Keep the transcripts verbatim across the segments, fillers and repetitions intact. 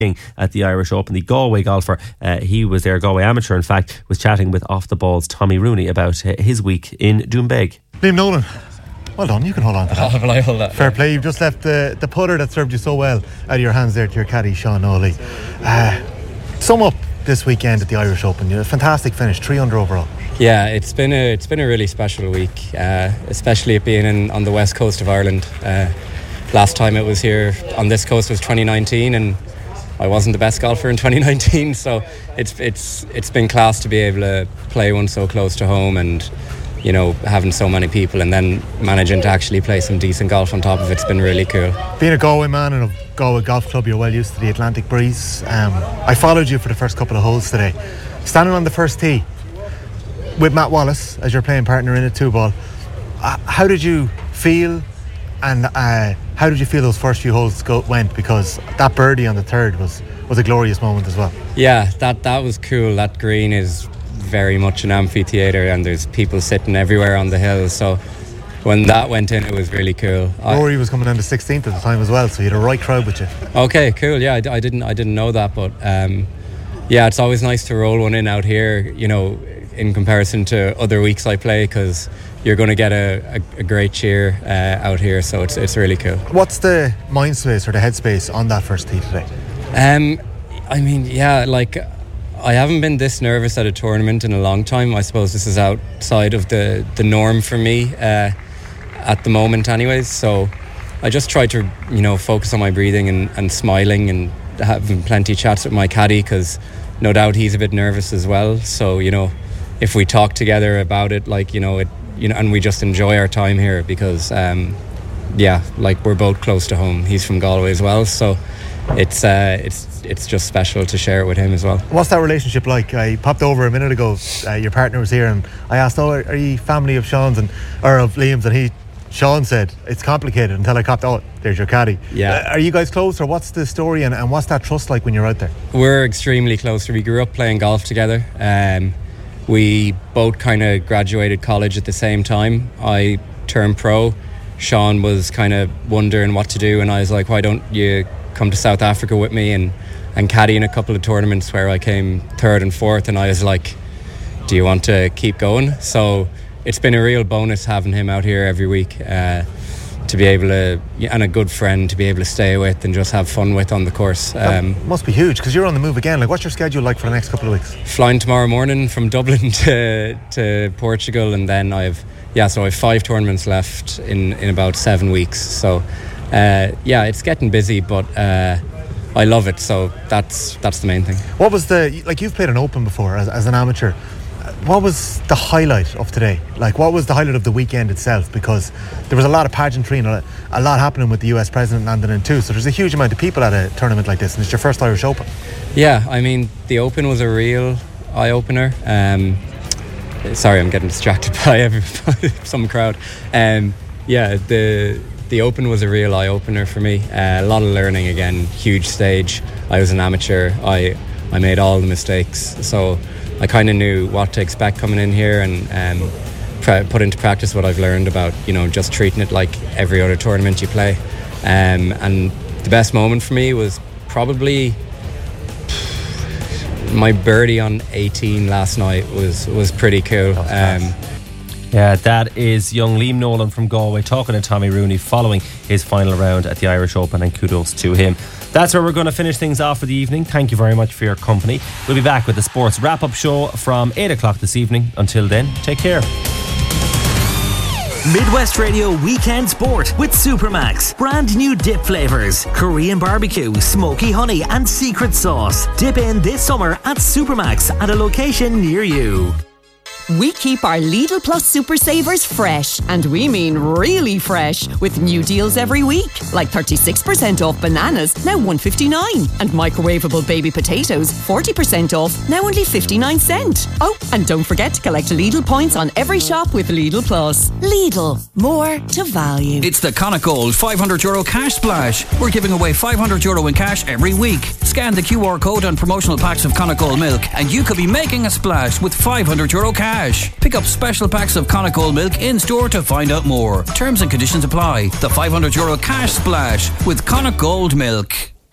at the Irish Open. The Galway golfer, uh, he was there, Galway amateur in fact, was chatting with Off the Ball's Tommy Rooney about uh, his week in Doonbeg. Liam Nolan, well done, you can hold on to that. Oh, will I hold that? Fair play, you've just left the, the putter that served you so well out of your hands there to your caddy Sean Noley. Uh, sum up this weekend at the Irish Open. You had a fantastic finish, three under overall. Yeah, it's been a it's been a really special week, uh, especially it being in, on the west coast of Ireland. Uh, last time it was here on this coast was twenty nineteen, and I wasn't the best golfer in twenty nineteen, so it's it's it's been class to be able to play one so close to home, and you know, having so many people and then managing to actually play some decent golf on top of it's been really cool. Being a Galway man and a Galway golf club, you're well used to the Atlantic breeze. Um, I followed you for the first couple of holes today. Standing on the first tee with Matt Wallace as your playing partner in a two ball, uh, how did you feel, and uh, how did you feel those first few holes go, went? Because that birdie on the third was, was a glorious moment as well. Yeah, that, that was cool. That green is very much an amphitheatre and there's people sitting everywhere on the hill, so when that went in it was really cool. Rory I, was coming down to sixteenth at the time as well, so you had a right crowd with you. Okay, cool. Yeah, I, I didn't I didn't know that, but um, yeah, it's always nice to roll one in out here, you know, in comparison to other weeks I play, because you're going to get a, a, a great cheer uh, out here, so it's it's really cool. What's the mind space or the headspace on that first tee today? Um, I mean, yeah, like I haven't been this nervous at a tournament in a long time. I suppose this is outside of the, the norm for me uh, at the moment anyways, so I just try to, you know, focus on my breathing and, and smiling and having plenty of chats with my caddy, because no doubt he's a bit nervous as well, so you know, if we talk together about it, like, you know, it, you know, and we just enjoy our time here, because um, yeah, like we're both close to home. He's from Galway as well, so it's uh, it's it's just special to share it with him as well. What's that relationship like? I popped over a minute ago, uh, your partner was here, and I asked, oh, are, are you family of Sean's and or of Liam's, and he Sean said it's complicated, until I copped, oh, there's your caddy. Yeah. Uh, are you guys close, or what's the story, and, and what's that trust like when you're out there? We're extremely close. We grew up playing golf together. Um, we both kind of graduated college at the same time. I turned pro. Sean was kind of wondering what to do, and I was like, why don't you come to South Africa with me and, and caddy in a couple of tournaments where I came third and fourth, and I was like, do you want to keep going? So it's been a real bonus having him out here every week, uh, to be able to, and a good friend to be able to stay with and just have fun with on the course. Um, that must be huge, because you're on the move again. Like, what's your schedule like for the next couple of weeks? Flying tomorrow morning from Dublin to to Portugal, and then I've yeah so I've five tournaments left in, in about seven weeks, so uh, yeah, it's getting busy, but uh, I love it, so that's that's the main thing. What was the, like, you've played an Open before as, as an amateur, what was the highlight of today? Like, what was the highlight of the weekend itself? Because there was a lot of pageantry and a, a lot happening with the U S president landing in too, so there's a huge amount of people at a tournament like this, and it's your first Irish Open. Yeah, I mean, the Open was a real eye-opener. Um, sorry, I'm getting distracted by everybody, some crowd. Um, yeah, the the Open was a real eye-opener for me. Uh, a lot of learning again, huge stage. I was an amateur. I, I made all the mistakes, so I kind of knew what to expect coming in here, and um, pra- put into practice what I've learned about, you know, just treating it like every other tournament you play. Um, and the best moment for me was probably my birdie on eighteen last night. was was pretty cool. Um, Yeah, that is young Liam Nolan from Galway talking to Tommy Rooney following his final round at the Irish Open, and kudos to him. That's where we're going to finish things off for the evening. Thank you very much for your company. We'll be back with the sports wrap-up show from eight o'clock this evening. Until then, take care. Midwest Radio Weekend Sport with Supermax. Brand new dip flavours: Korean barbecue, smoky honey and secret sauce. Dip in this summer at Supermax at a location near you. We keep our Lidl Plus Super Savers fresh, and we mean really fresh, with new deals every week, like thirty-six percent off bananas, now one fifty-nine, and microwavable baby potatoes, forty percent off, now only fifty-nine cents. Oh, and don't forget to collect Lidl points on every shop with Lidl Plus. Lidl, more to value. It's the Connacht Gold five hundred euro cash splash. We're giving away five hundred euro in cash every week. Scan the Q R code on promotional packs of Connacht Gold milk, and you could be making a splash with five hundred euro cash. Pick up special packs of Connacht Gold milk in store to find out more. Terms and conditions apply. The five hundred euro cash splash with Connacht Gold milk.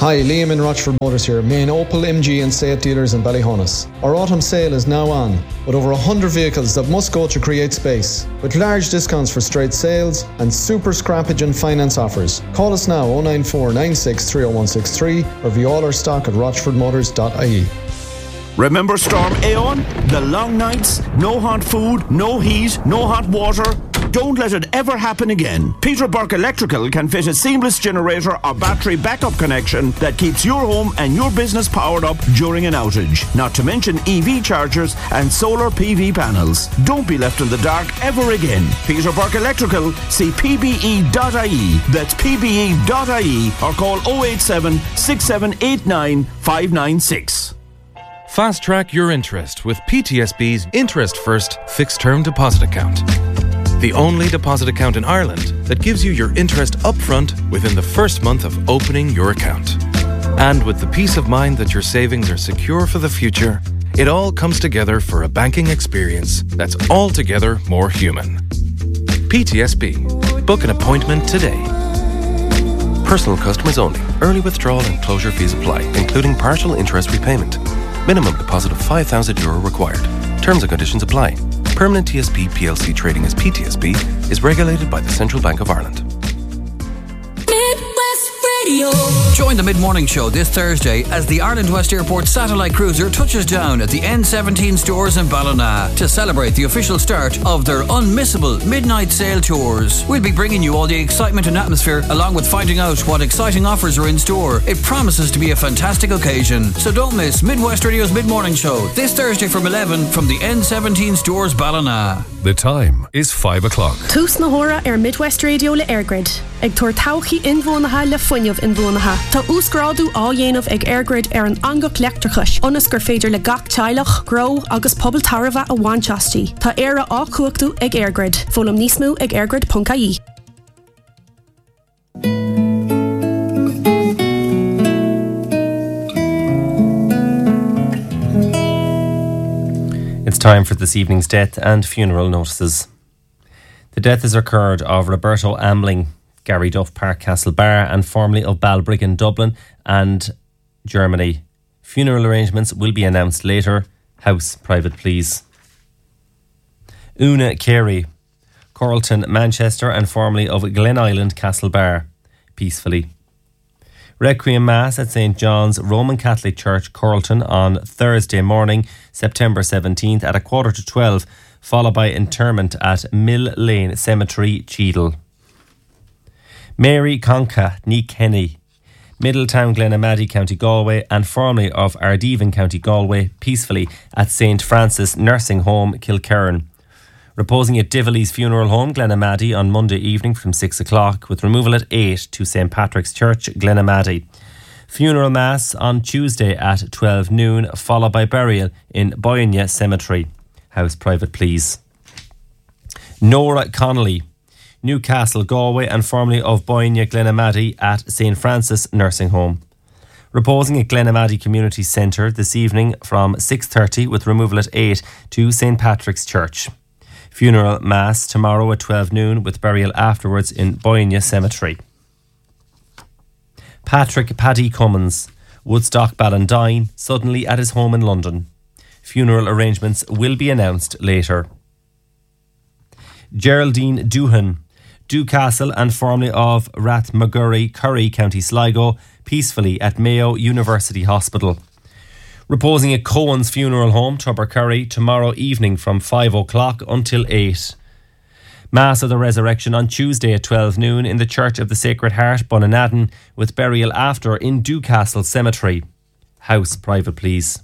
Hi, Liam in Rochford Motors here, main Opel, M G and Seat dealers in Ballyhonus. Our autumn sale is now on, with over one hundred vehicles that must go to create space, with large discounts for straight sales and super scrappage and finance offers. Call us now oh nine four nine six three oh one six three or view all our stock at rochford motors dot I E. Remember Storm Aeon? The long nights, no hot food, no heat, no hot water. Don't let it ever happen again. Peter Burke Electrical can fit a seamless generator or battery backup connection that keeps your home and your business powered up during an outage. Not to mention E V chargers and solar P V panels. Don't be left in the dark ever again. Peter Burke Electrical, see P B E dot I E. That's P B E dot I E or call oh eight seven, six seven eight nine, five nine six. Fast track your interest with P T S B's Interest First Fixed Term Deposit Account. The only deposit account in Ireland that gives you your interest upfront within the first month of opening your account. And with the peace of mind that your savings are secure for the future, it all comes together for a banking experience that's altogether more human. P T S B. Book an appointment today. Personal customers only. Early withdrawal and closure fees apply, including partial interest repayment. Minimum deposit of five thousand euro required. Terms and conditions apply. Permanent T S B P L C trading as P T S B is regulated by the Central Bank of Ireland. Join the mid-morning show this Thursday as the Ireland West Airport satellite cruiser touches down at the N seventeen stores in Ballina to celebrate the official start of their unmissable midnight sail tours. We'll be bringing you all the excitement and atmosphere, along with finding out what exciting offers are in store. It promises to be a fantastic occasion, so don't miss Midwest Radio's mid-morning show this Thursday from eleven from the N seventeen stores Ballina. The time is five o'clock. Tús na hora ar Midwest Radio le Airgrid. Ag tuair tauchaí inmhónatha le fuinneamh inmhónatha. Tá úscrádú á dhéanamh ag Airgrid ar an angach leictreachais, ionas gur féidir le gach teilech, gro agus pobal tarbha a bhainteastí. Tá éire á cuachtú ag Airgrid. Fólam níos mó ag airgrid dot I E. It's time for this evening's death and funeral notices. The death has occurred of Roberto Ambling, Gary Duff Park Castlebar, and formerly of Balbriggan in Dublin and Germany. Funeral arrangements will be announced later. House private, please. Una Carey, Coralton, Manchester, and formerly of Glen Island, Castlebar, peacefully. Requiem Mass at Saint John's Roman Catholic Church, Coralton, on Thursday morning, September seventeenth at a quarter to twelve, followed by interment at Mill Lane Cemetery, Cheadle. Mary Conca, ní Kenny, Middletown, Glenamaddy, County Galway, and formerly of Ardeven, County Galway, peacefully at Saint Francis Nursing Home, Kilkerran. Reposing at Dively's Funeral Home, Glenamaddy, on Monday evening from six o'clock, with removal at eight to Saint Patrick's Church, Glenamaddy. Funeral Mass on Tuesday at twelve noon, followed by burial in Boynia Cemetery. House private, please. Nora Connolly, Newcastle, Galway, and formerly of Boynia, Glenamaddy, at Saint Francis Nursing Home. Reposing at Glenamaddy Community Centre this evening from six thirty, with removal at eight to Saint Patrick's Church. Funeral Mass tomorrow at twelve noon, with burial afterwards in Boynia Cemetery. Patrick Paddy Cummins, Woodstock, Ballandine, suddenly at his home in London. Funeral arrangements will be announced later. Geraldine Doohan, Dewcastle, and formerly of Rathmagurry, Curry, County Sligo, peacefully at Mayo University Hospital. Reposing at Cohen's Funeral Home, Tubbercurry, tomorrow evening from five o'clock until eight. Mass of the Resurrection on Tuesday at twelve noon in the Church of the Sacred Heart, Bunanadden, with burial after in Dewcastle Cemetery. House private, please.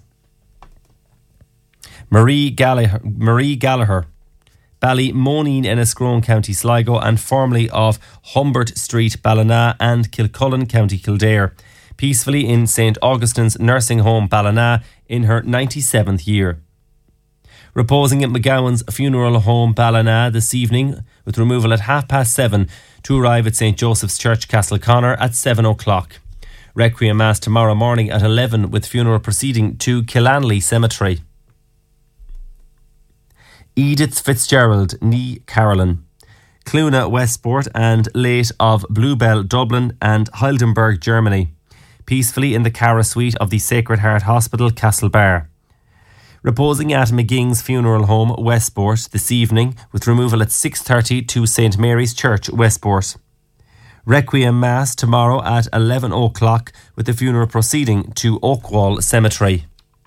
Marie Gallagher, Marie Gallagher, Ballymoneen, Enniscrone, County Sligo, and formerly of Humbert Street, Ballina, and Kilcullen, County Kildare, peacefully in Saint Augustine's Nursing Home, Ballina, in her ninety-seventh year. Reposing at McGowan's Funeral Home, Ballina, this evening, with removal at half past seven to arrive at Saint Joseph's Church, Castleconnor, at seven o'clock. Requiem Mass tomorrow morning at eleven, with funeral proceeding to Killanley Cemetery. Edith Fitzgerald, ní Carolyn, Cluna, Westport, and late of Bluebell, Dublin, and Heidelberg, Germany, peacefully in the Cara Suite of the Sacred Heart Hospital, Castlebar. Reposing at McGing's Funeral Home, Westport, this evening, with removal at six thirty to Saint Mary's Church, Westport. Requiem Mass tomorrow at eleven o'clock, with the funeral proceeding to Oakwall Cemetery.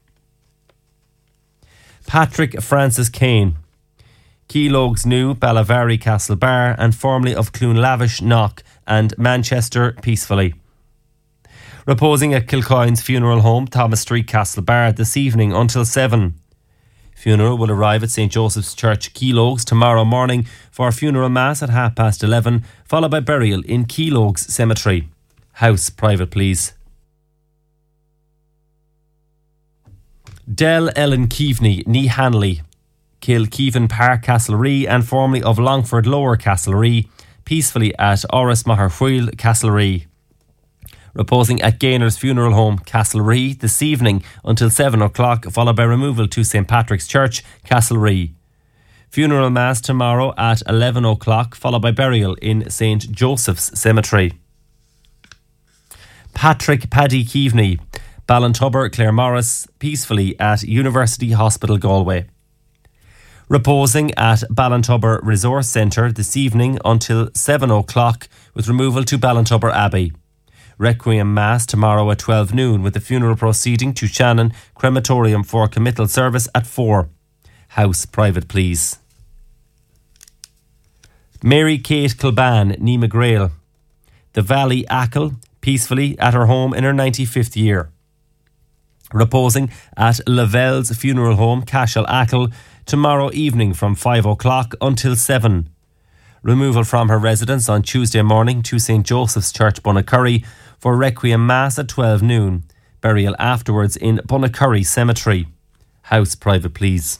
Patrick Francis Kane, Keelogues New, Ballavari, Castlebar, and formerly of Cloonlavish, Knock, and Manchester, peacefully. Reposing at Kilcoyne's Funeral Home, Thomas Street, Castlebar, this evening until seven. Funeral will arrive at Saint Joseph's Church, Keelogues, tomorrow morning for a funeral mass at half past eleven, followed by burial in Keelogues Cemetery. House private, please. Del Ellen Keaveney, Ní Hanley, Kilkeevan Park, Castlerea, and formerly of Longford Lower, Castlerea, peacefully at Oris Maherfuil, Castlerea. Reposing at Gaynor's Funeral Home, Castlerea, this evening until seven o'clock, followed by removal to Saint Patrick's Church, Castlerea. Funeral Mass tomorrow at eleven o'clock, followed by burial in Saint Joseph's Cemetery. Patrick Paddy Keaveney, Ballintubber, Claremorris, peacefully at University Hospital, Galway. Reposing at Ballintubber Resource Centre this evening until seven o'clock, with removal to Ballintubber Abbey. Requiem Mass tomorrow at twelve noon, with the funeral proceeding to Shannon Crematorium for committal service at four. House private, please. Mary Kate Kilban, Ní McGrail, The Valley, Achill, peacefully at her home in her ninety-fifth year. Reposing at Lavelle's Funeral Home, Cashel, Achill, tomorrow evening from five o'clock until seven. Removal from her residence on Tuesday morning to Saint Joseph's Church, Bunnacurry, for Requiem Mass at twelve noon. Burial afterwards in Bunnacurry Cemetery. House private, please.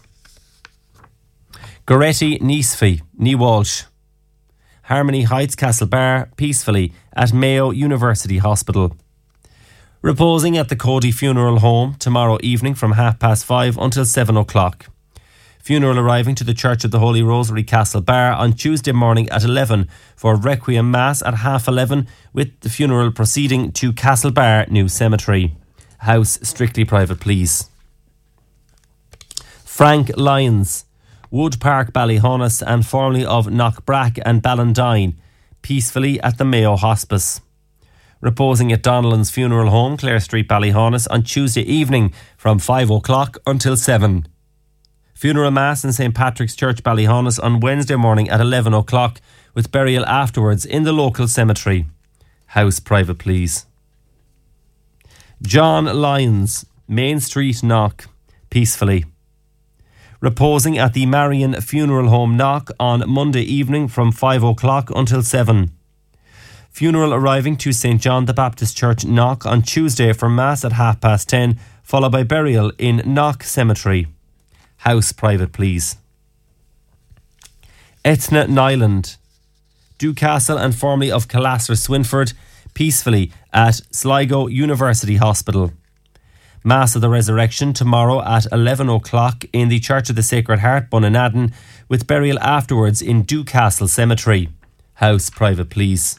Goretti Neesfee, Ní Walsh, Harmony Heights, Castlebar, peacefully at Mayo University Hospital. Reposing at the Cody Funeral Home tomorrow evening from half past five until seven o'clock. Funeral arriving to the Church of the Holy Rosary, Castlebar, on Tuesday morning at eleven for Requiem Mass at half eleven, with the funeral proceeding to Castlebar New Cemetery. House strictly private, please. Frank Lyons, Wood Park, Ballyhonus, and formerly of Knockbrack and Ballandine, peacefully at the Mayo Hospice. Reposing at Donnellan's Funeral Home, Clare Street, Ballyhonus, on Tuesday evening from five o'clock until seven. Funeral Mass in Saint Patrick's Church, Ballyhonus, on Wednesday morning at eleven o'clock, with burial afterwards in the local cemetery. House private, please. John Lyons, Main Street, Knock, peacefully. Reposing at the Marion Funeral Home, Knock, on Monday evening from five o'clock until seven. Funeral arriving to Saint John the Baptist Church, Knock, on Tuesday for Mass at half past ten, followed by burial in Knock Cemetery. House private, please. Etna Nyland, Dewcastle and formerly of Calaster, Swinford, peacefully at Sligo University Hospital. Mass of the Resurrection tomorrow at eleven o'clock in the Church of the Sacred Heart, Bunnanadden, with burial afterwards in Dewcastle Cemetery. House private, please.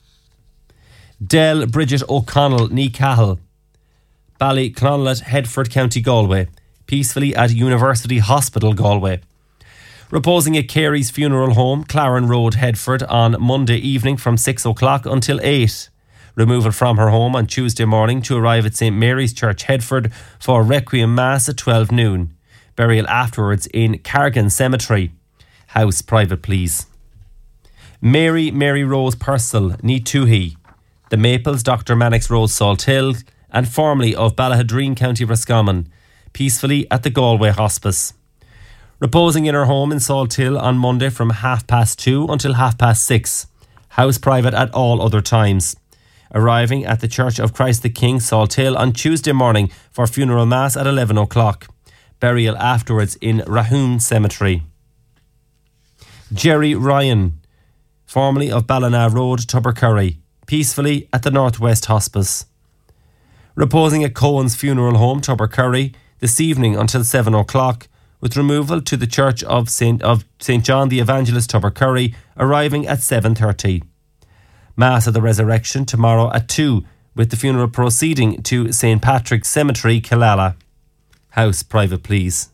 Del Bridget O'Connell, Ní Cahill, Ballyclonlet, Headford, County Galway, peacefully at University Hospital, Galway. Reposing at Carey's Funeral Home, Claren Road, Headford, on Monday evening from six o'clock until eight. Removal from her home on Tuesday morning to arrive at Saint Mary's Church, Headford, for Requiem Mass at twelve noon. Burial afterwards in Cargan Cemetery. House private, please. Mary Mary Rose Purcell, Ní Tuhi, The Maples, Doctor Mannix Rose, Salt Hill, and formerly of Ballahadreen, County Roscommon, peacefully at the Galway Hospice. Reposing in her home in Salt Hill on Monday from half past two until half past six. House private at all other times. Arriving at the Church of Christ the King, Salt Hill, on Tuesday morning for funeral mass at eleven o'clock. Burial afterwards in Rahoon Cemetery. Jerry Ryan, formerly of Ballina Road, Tubbercurry, peacefully at the Northwest Hospice. Reposing at Cohen's Funeral Home, Tubbercurry, this evening until seven o'clock, with removal to the Church of Saint of Saint John the Evangelist, Tubbercurry, arriving at seven thirty. Mass of the Resurrection tomorrow at two, with the funeral proceeding to Saint Patrick's Cemetery, Killala. House private, please.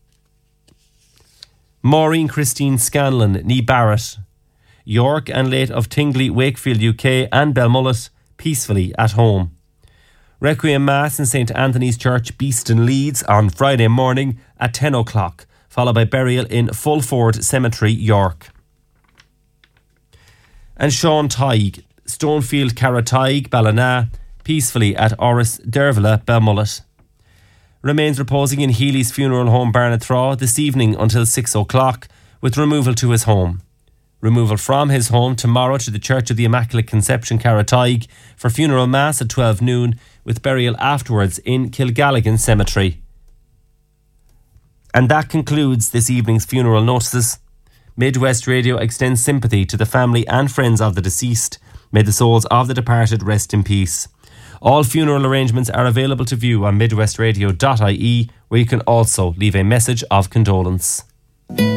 Maureen Christine Scanlon, ní Barrett, York, and late of Tingley, Wakefield, U K, and Belmullet, peacefully at home. Requiem Mass in Saint Anthony's Church, Beeston, Leeds, on Friday morning at ten o'clock, followed by burial in Fulford Cemetery, York. And Sean Tighe, Stonefield, Carrataig, Ballina, peacefully at Oris Dervla, Belmullet. Remains reposing in Healy's Funeral Home, Barnathraw, this evening until six o'clock, with removal to his home. Removal from his home tomorrow to the Church of the Immaculate Conception, Carrataig, for funeral mass at twelve noon, with burial afterwards in Kilgalligan Cemetery. And that concludes this evening's funeral notices. Midwest Radio extends sympathy to the family and friends of the deceased. May the souls of the departed rest in peace. All funeral arrangements are available to view on midwestradio dot I E, where you can also leave a message of condolence.